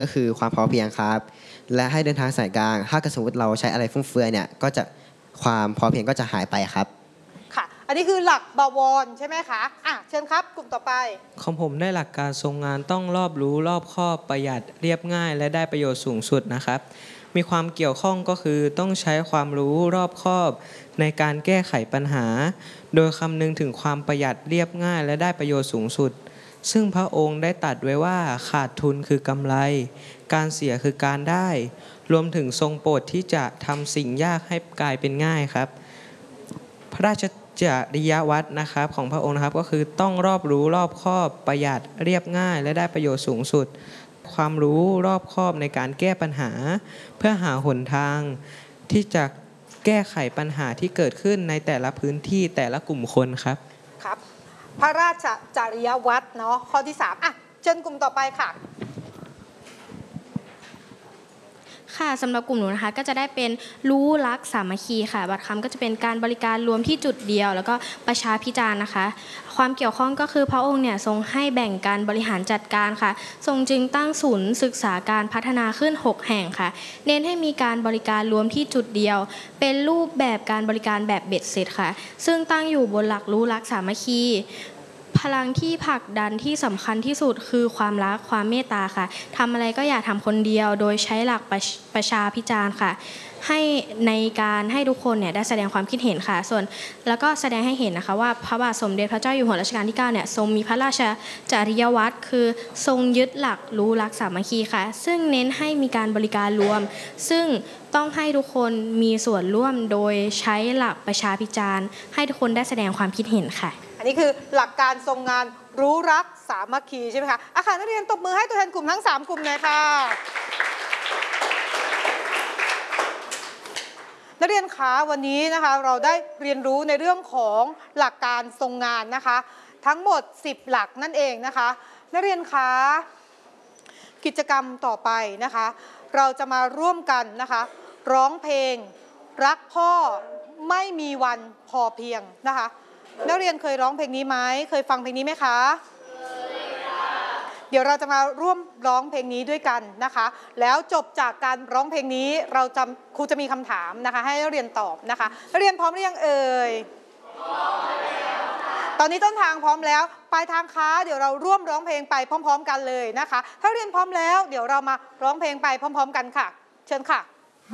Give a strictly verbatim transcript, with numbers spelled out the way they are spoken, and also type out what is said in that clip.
ก็คือความพอเพียงครับและให้เดินทางสายกลางถ้าสมมติเราใช้อะไรฟุ่มเฟือยเนี่ยก็จะความพอเพียงก็จะหายไปครับค่ะอันนี้คือหลักบวรใช่ไหมคะอ่ะเชิญครับกลุ่มต่อไปของผมได้หลักการทรงงานต้องรอบรู้รอบคอบประหยัดเรียบง่ายและได้ประโยชน์สูงสุดนะครับมีความเกี่ยวข้องก็คือต้องใช้ความรู้รอบคอบในการแก้ไขปัญหาโดยคำนึงถึงความประหยัดเรียบง่ายและได้ประโยชน์สูงสุดซึ่งพระองค์ได้ตรัสไว้ว่าขาดทุนคือกำไรการเสียคือการได้รวมถึงทรงโปรดที่จะทำสิ่งยากให้กลายเป็นง่ายครับพระราชจริยวัตรนะครับของพระองค์นะครับก็คือต้องรอบรู้รอบคอบประหยัดเรียบง่ายและได้ประโยชน์สูงสุดความรู้รอบคอบในการแก้ปัญหาเพื่อหาหนทางที่จะแก้ไขปัญหาที่เกิดขึ้นในแต่ละพื้นที่แต่ละกลุ่มคนครับครับพระราชจริยวัตรเนาะข้อที่สามอ่ะเชิญกลุ่มต่อไปค่ะค่ะสำหรับกลุ่มหนูนะคะก็จะได้เป็นรู้รักสามัคคีค่ะบัตรคำก็จะเป็นการบริการรวมที่จุดเดียวแล้วก็ประชาพิจารณ์นะคะความเกี่ยวข้องก็คือพระองค์เนี่ยทรงให้แบ่งการบริหารจัดการค่ะทรงจึงตั้งศูนย์ศึกษาการพัฒนาขึ้นหกแห่งค่ะเน้นให้มีการบริการรวมที่จุดเดียวเป็นรูปแบบการบริการแบบเบ็ดเสร็จค่ะซึ่งตั้งอยู่บนหลักรู้รักสามัคคีพลังที่ผลักดันที่สำคัญที่สุดคือความรักความเมตตาค่ะทำอะไรก็อย่าทำคนเดียวโดยใช้หลักประประชาพิจารณ์ค่ะให้ในการให้ทุกคนเนี่ยได้แสดงความคิดเห็นค่ะส่วนแล้วก็แสดงให้เห็นนะคะว่าพระบาทสมเด็จพระเจ้าอยู่หัวรัชกาลที่เก้าเนี่ยทรงมีพระราชจริยวัตรคือทรงยึดหลักรู้รักสามัคคีค่ะซึ่งเน้นให้มีการบริการรวมซึ่งต้องให้ทุกคนมีส่วนร่วมโดยใช้หลักประชาพิจารณ์ให้ทุกคนได้แสดงความคิดเห็นค่ะอันนี้คือหลักการทรงงานรู้รักสามัคคีใช่ไหมคะอาคารนักเรียนตบมือให้ตัวแทนกลุ่มทั้งสามกลุ่มเลยค่ะนักเรียนคะวันนี้นะคะเราได้เรียนรู้ในเรื่องของหลักการทรงงานนะคะทั้งหมดสิบหลักนั่นเองนะคะนักเรียนคะกิจกรรมต่อไปนะคะเราจะมาร่วมกันนะคะร้องเพลงรักพ่อไม่มีวันพอเพียงนะคะนักเรียนเคยร้องเพลงนี้ไหมเคยฟังเพลงนี้ไหมคะเคยค่ะเดี๋ยวเราจะมาร่วมร้องเพลงนี้ด้วยกันนะคะแล้วจบจากการร้องเพลงนี้เราจะครูจะมีคำถามนะคะให้นักเรียนตอบนะคะนักเรียนพร้อมหรือยังเอ่ยพร้อมแล้วค่ะตอนนี้ต้นทางพร้อมแล้วปลายทางค้าเดี๋ยวเราร่วมร้องเพลงไปพร้อมๆกันเลยนะคะถ้าเรียนพร้อมแล้วเดี๋ยวเรามาร้องเพลงไปพร้อมๆกันค่ะเชิญค่ะ